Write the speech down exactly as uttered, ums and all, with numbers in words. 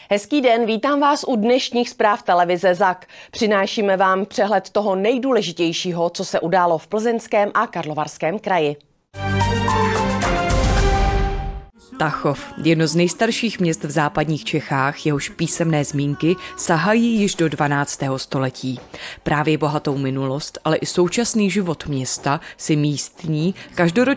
Hezký den, vítám vás u dnešních zpráv televize ZAK. Přinášíme vám přehled toho nejdůležitějšího, co se událo v Plzeňském a Karlovarském kraji. Tachov, jedno z nejstarších měst v západních Čechách, jehož písemné zmínky sahají již do dvanáctého století. Právě bohatou minulost, ale i současný život města si místní každoročně